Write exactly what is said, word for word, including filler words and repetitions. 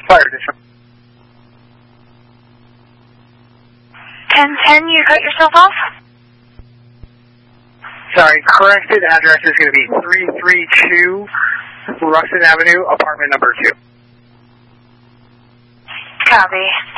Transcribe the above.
Fire district. ten ten, you cut yourself off? Sorry, corrected address is going to be three three two Ruston Avenue, apartment number two. Copy.